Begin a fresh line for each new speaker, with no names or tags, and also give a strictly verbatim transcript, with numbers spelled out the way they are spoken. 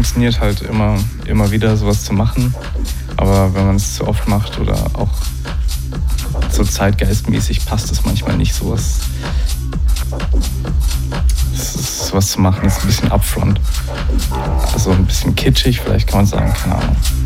funktioniert halt immer, immer wieder sowas zu machen. Aber wenn man es zu oft macht oder auch so zeitgeistmäßig passt es manchmal nicht, sowas, sowas zu machen, ist ein bisschen upfront. Also ein bisschen kitschig, vielleicht kann man sagen, keine Ahnung.